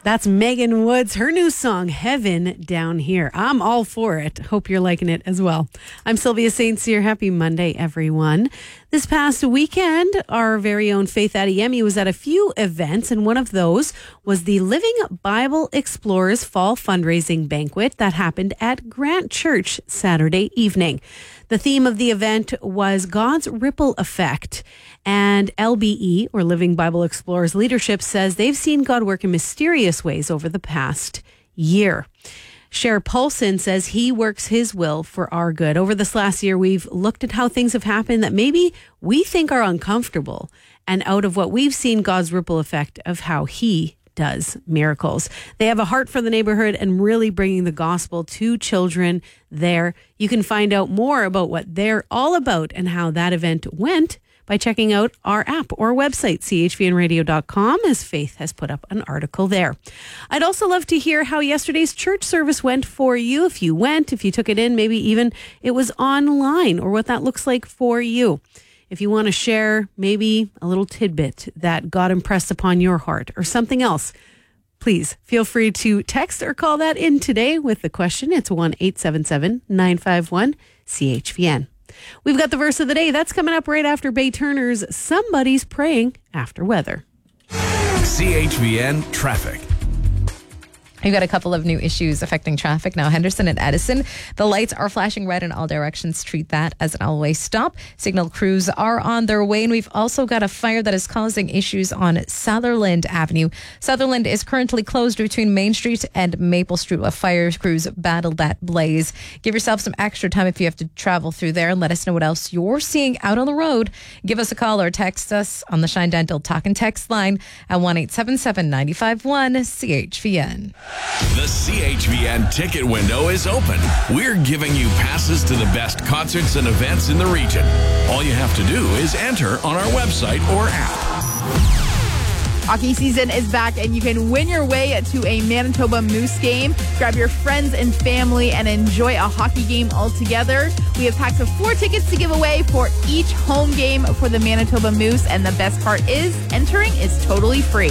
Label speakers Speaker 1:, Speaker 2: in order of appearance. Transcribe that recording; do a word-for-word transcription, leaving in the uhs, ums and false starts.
Speaker 1: That's Megan Woods, her new song, Heaven Down Here. I'm all for it. Hope you're liking it as well. I'm Sylvia Saint Cyr. Happy Monday, everyone. This past weekend, our very own Faith Adeyemi was at a few events, and one of those was the Living Bible Explorers Fall Fundraising Banquet that happened at Grant Church Saturday evening. The theme of the event was God's Ripple Effect. And L B E, or Living Bible Explorers leadership, says they've seen God work in mysterious ways over the past year. Cher Paulson says he works his will for our good. Over this last year, we've looked at how things have happened that maybe we think are uncomfortable. And out of what we've seen, God's ripple effect of how he does miracles. They have a heart for the neighborhood and really bringing the gospel to children there. You can find out more about what they're all about and how that event went by checking out our app or website, c h v n radio dot com, as Faith has put up an article there. I'd also love to hear how yesterday's church service went for you. If you went, if you took it in, maybe even it was online, or what that looks like for you. If you want to share maybe a little tidbit that God impressed upon your heart or something else, please feel free to text or call that in today with the question. It's one eight seven seven, nine five one, C H V N. We've got the verse of the day. That's coming up right after Bay Turner's Somebody's Praying After Weather.
Speaker 2: C H V N Traffic.
Speaker 3: We've got a couple of new issues affecting traffic now. Henderson and Edison, the lights are flashing red in all directions. Treat that as an always stop. Signal crews are on their way, and we've also got a fire that is causing issues on Sutherland Avenue. Sutherland is currently closed between Main Street and Maple Street while fire crews battle that blaze. Give yourself some extra time if you have to travel through there, and let us know what else you're seeing out on the road. Give us a call or text us on the Shine Dental Talk and Text line at one eight seven seven, nine five one, C H V N.
Speaker 2: The C H V N ticket window is open. We're giving you passes to the best concerts and events in the region. All you have to do is enter on our website or app.
Speaker 4: Hockey season is back, and you can win your way to a Manitoba Moose game. Grab your friends and family and enjoy a hockey game all together. We have packs of four tickets to give away for each home game for the Manitoba Moose, and the best part is entering is totally free.